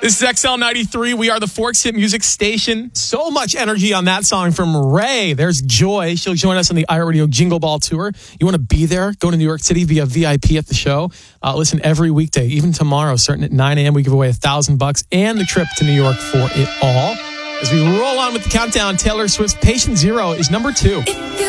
This is XL 93. We are the Forks Hit Music Station. So much energy on that song from Ray. There's Joy. She'll join us on the iRadio Jingle Ball Tour. You want to be there? Go to New York City via VIP at the show. Listen every weekday, even tomorrow, starting at 9 a.m. We give away $1,000 and the trip to New York for it all. As we roll on with the countdown, Taylor Swift's Patient Zero is number 2.